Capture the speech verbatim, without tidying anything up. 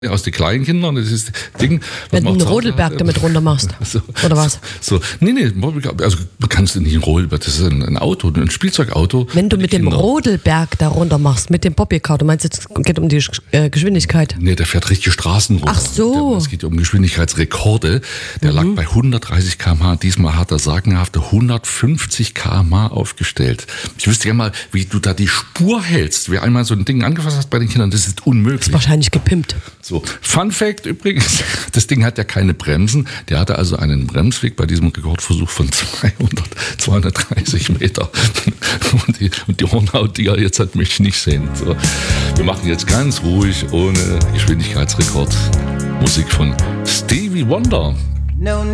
aus den Kleinkindern, das ist das Ding. Wenn du einen Rodelberg damit runter machst. So, oder was? So, so. Nee, nee, also du kannst nicht ein Rodelberg, das ist ein, ein Auto, ein Spielzeugauto. Wenn du mit Kinder. dem Rodelberg da runter machst, mit dem Bobbycar, du meinst, es geht um die äh, Geschwindigkeit? Nee, der fährt richtige Straßen runter. Ach so. Es geht um Geschwindigkeitsrekorde. Der mhm. lag bei hundertdreißig Kilometer pro Stunde. Diesmal hat er sagenhafte hundertfünfzig Kilometer pro Stunde aufgestellt. Ich wüsste ja mal, wie du da die Spur hältst. Wer einmal so ein Ding angefasst hast bei den Kindern, das ist unmöglich. Das ist wahrscheinlich gepimpt. So, Fun Fact übrigens, das Ding hat ja keine Bremsen. Der hatte also einen Bremsweg bei diesem Rekordversuch von zweihundert, zweihundertdreißig Meter. Und die, und die Hornhaut, die er jetzt hat, möchte ich nicht sehen. So, wir machen jetzt ganz ruhig, ohne Geschwindigkeitsrekord, Musik von Stevie Wonder. No.